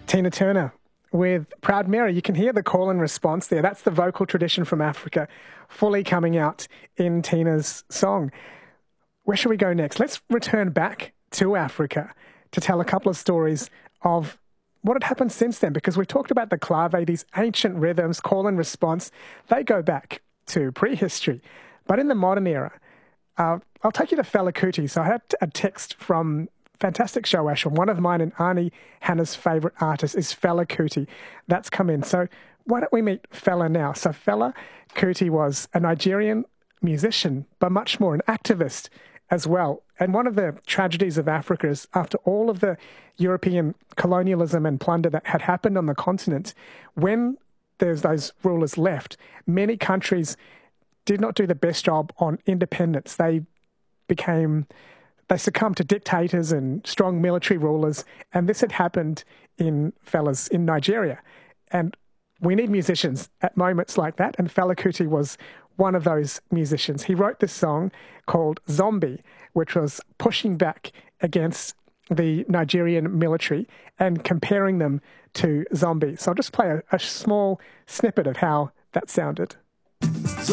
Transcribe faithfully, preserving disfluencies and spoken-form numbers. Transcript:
Tina Turner with Proud Mary. You can hear the call and response there. That's the vocal tradition from Africa fully coming out in Tina's song. Where should we go next? Let's return back to Africa to tell a couple of stories of what had happened since then, because we've talked about the clave, these ancient rhythms, call and response. They go back to prehistory. But in the modern era, uh, I'll take you to Fela Kuti. So I had a text from fantastic show, Ash. One of mine and Arnie Hannah's favourite artist is Fela Kuti. That's come in. So why don't we meet Fela now? So Fela Kuti was a Nigerian musician, but much more an activist as well. And one of the tragedies of Africa is after all of the European colonialism and plunder that had happened on the continent, when there's those rulers left, many countries did not do the best job on independence. They became, they succumbed to dictators and strong military rulers. And this had happened in Fela's, in Nigeria. And we need musicians at moments like that. And Fela Kuti was one of those musicians. He wrote this song called Zombie, which was pushing back against the Nigerian military and comparing them to zombies. So I'll just play a, a small snippet of how that sounded.